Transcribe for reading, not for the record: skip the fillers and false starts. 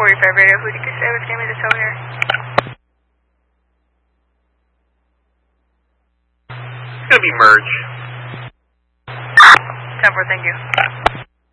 45 radio, who did you say was giving me the tow here? It's going to be Merge. 10-4, thank you.